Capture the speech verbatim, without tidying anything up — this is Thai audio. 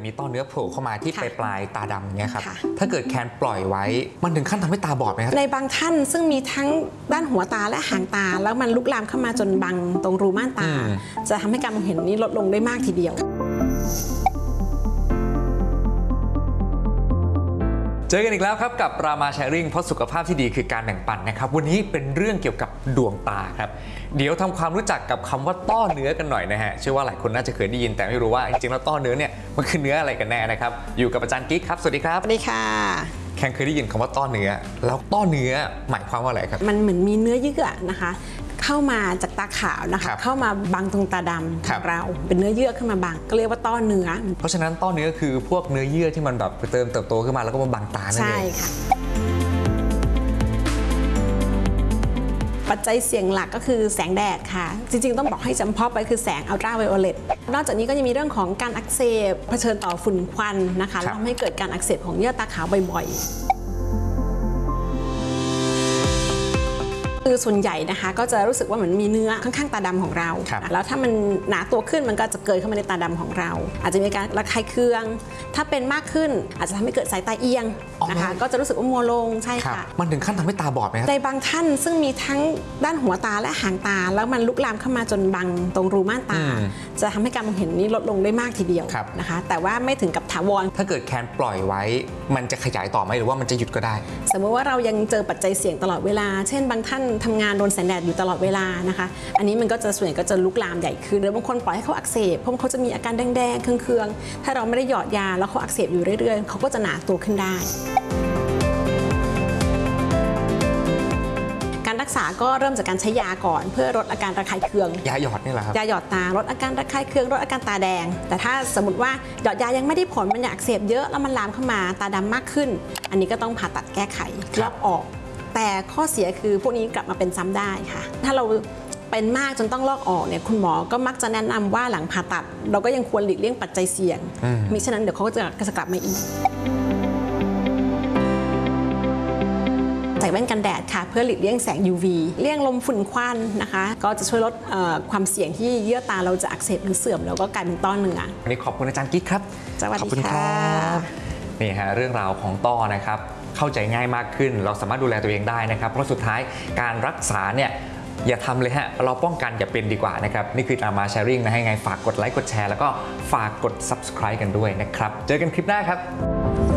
มีต้อเนื้อโผล่เข้ามาที่ปลายปลายตาดำเนี่ยครับถ้าเกิดแคนปล่อยไว้มันถึงขั้นทำให้ตาบอดไหมครับในบางท่านซึ่งมีทั้งด้านหัวตาและหางตาแล้วมันลุกลามเข้ามาจนบังตรงรูม่านตาจะทำให้การมองเห็นนี้ลดลงได้มากทีเดียวเจอกันอีกแล้วครับกับรามาแชร์ริ่งเพราะสุขภาพที่ดีคือการแบ่งปันนะครับวันนี้เป็นเรื่องเกี่ยวกับดวงตาครับเดี๋ยวทำความรู้จักกับคำว่าต้อเนื้อกันหน่อยนะฮะเชื่อว่าหลายคนน่าจะเคยได้ยินแต่ไม่รู้ว่าจริงๆแล้วต้อเนื้อเนี่ยมันคือเนื้ออะไรกันแน่นะครับอยู่กับอาจารย์กิ๊กครับสวัสดีครับสวัสดีค่ะแคนเคยได้ยินคำว่าต้อเนื้อแล้วต้อเนื้อหมายความว่าอะไรครับมันเหมือนมีเนื้อเยื่อนะคะเข้ามาจากตาขาวนะคะเข้ามาบังตรงตาดำของเราเป็นเนื้อเยื่อขึ้นมาบังก็เรียกว่าต้อเนื้อเพราะฉะนั้นต้อเนื้อคือพวกเนื้อเยื่อที่มันแบบเติมเติบโตขึ้นมาแล้วก็มาบังตานั่นเองใช่ค่ะปัจจัยเสี่ยงหลักก็คือแสงแดดค่ะจริงๆต้องบอกให้จำเพาะไปคือแสงอัลตราไวโอเลตนอกจากนี้ก็ยังมีเรื่องของการอักเสบเผชิญต่อฝุ่นควันนะคะแล้วทำให้เกิดการอักเสบของเยื่อตาขาวบ่อยๆคือส่วนใหญ่นะคะก็จะรู้สึกว่าเหมือนมีเนื้อข้างๆตาดำของเราแล้วถ้ามันหนาตัวขึ้นมันก็จะเกิดเข้ามาในตาดำของเราอาจจะมีการระคายเคืองถ้าเป็นมากขึ้นอาจจะทำให้เกิดสายตาเอียงนะคะก็จะรู้สึกว่ามัวลงใช่ค่ะมันถึงขั้นทำให้ตาบอดไหมในบางท่านซึ่งมีทั้งด้านหัวตาและหางตาแล้วมันลุกลามเข้ามาจนบังตรงรูม่านตาจะทำให้การมองเห็นนี้ลดลงได้มากทีเดียวนะคะแต่ว่าไม่ถึงกับถาวรถ้าเกิดแคนปล่อยไว้มันจะขยายต่อไหมหรือว่ามันจะหยุดก็ได้สมมติว่าเรายังเจอปัจจัยเสี่ยงตลอดเวลาเช่นบางท่านทำงานโดนแสงแดดอยู่ตลอดเวลานะคะอันนี้มันก็จะส่วนใหญ่ก็จะลุกลามใหญ่ขึ้นหรือบางคนปล่อยให้เขาอักเสบเพราะเขาจะมีอาการแดงๆเคืองๆถ้าเราไม่ได้หยอดยาแล้วเขาอักเสบอยู่เรื่อยๆเขาก็จะหนาตัวขึ้นได้การรักษาก็เริ่มจากการใช้ยาก่อนเพื่อลดอาการระคายเคืองยาหยอดนี่แหละครับยาหยอดตาลดอาการระคายเคืองลดอาการตาแดงแต่ถ้าสมมติว่าหยอดยายังไม่ได้ผลมันอยากอักเสบเยอะแล้วมันลามเข้ามาตาดำมากขึ้นอันนี้ก็ต้องผ่าตัดแก้ไขลอกออกแต่ข้อเสียคือพวกนี้กลับมาเป็นซ้ำได้ค่ะถ้าเราเป็นมากจนต้องลอกออกเนี่ยคุณหมอก็มักจะแนะนำว่าหลังผ่าตัดเราก็ยังควรหลีกเลี่ยงปัจจัยเสี่ยงมิฉะนั้นเดี๋ยวเขาก็จะกลับมาอีกใส่แว่นกันแดดค่ะเพื่อหลีกเลี่ยงแสง ยู วี เลี่ยงลมฝุ่นควันนะคะก็จะช่วยลดความเสี่ยงที่เยื่อตาเราจะอักเสบหรือเสื่อมแล้วก็กลายเป็นต้อเนื้อวันนี้ขอบคุณอาจารย์กิ๊กครับสวัสดีค่ะนี่ฮะเรื่องราวของต้อนะครับเข้าใจง่ายมากขึ้นเราสามารถดูแลตัวเองได้นะครับเพราะสุดท้ายการรักษาเนี่ยอย่าทำเลยฮะเราป้องกันอย่าเป็นดีกว่านะครับนี่คือรามาแชร์ริ่งนะให้ไงฝากกดไลค์กดแชร์แล้วก็ฝากกด ซับสไครบ์ กันด้วยนะครับเจอกันคลิปหน้าครับ